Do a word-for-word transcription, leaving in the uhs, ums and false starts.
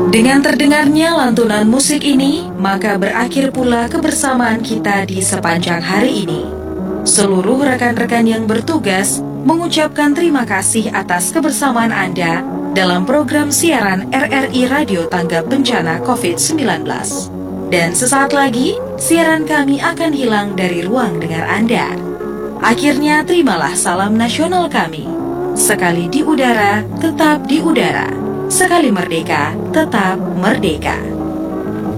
Dengan terdengarnya lantunan musik ini, maka berakhir pula kebersamaan kita di sepanjang hari ini. Seluruh rekan-rekan yang bertugas mengucapkan terima kasih atas kebersamaan Anda dalam program siaran R R I Radio Tanggap Bencana covid sembilan belas. Dan sesaat lagi, siaran kami akan hilang dari ruang dengar Anda. Akhirnya, terimalah salam nasional kami. Sekali di udara, tetap di udara. Sekali merdeka, tetap merdeka.